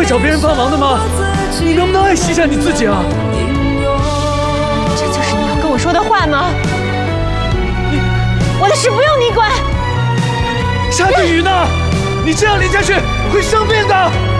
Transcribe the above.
找别人帮忙的吗？你能不能爱惜一下你自己啊？ 这就是你要跟我说的话吗？我的事不用你管。 沙子雨呢？你这样淋下去会生病的。